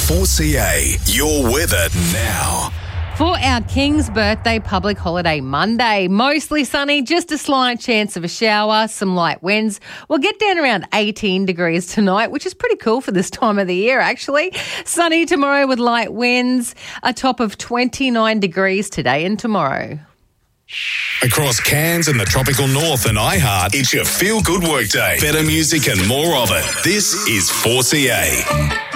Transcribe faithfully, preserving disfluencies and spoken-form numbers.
four C A, your weather now. For our King's birthday public holiday Monday, mostly sunny, just a slight chance of a shower, some light winds. We'll get down around eighteen degrees tonight, which is pretty cool for this time of the year, actually. Sunny tomorrow with light winds, a top of twenty-nine degrees today and tomorrow. Across Cairns and the tropical north and iHeart, it's your feel-good workday. Better music and more of it. This is four C A.